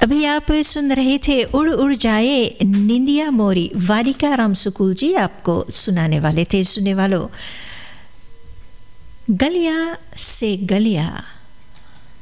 अभी आप सुन रहे थे उड़ उड़ जाए निंदिया मोरी, वालिका राम सुकुल जी आपको सुनाने वाले थे। सुनने वालों, गलिया से गलिया